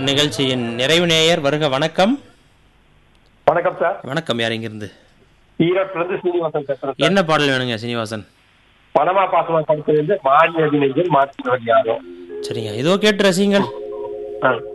நிகழ்ச்சியின் நிறைவு நேயர் வருக. வணக்கம். வணக்கம் சார். வணக்கம். யார் இங்கிருந்து? ஈரோட்ல இருந்து சீனிவாசன் பேசுறேன். என்ன பாடல் வேணுங்க சீனிவாசன்? பணமா பாசமா படத்துல இருந்து மாநில மாற்றி யாரோ. சரிங்க, இதோ கேட்டு ரசிங்கள்.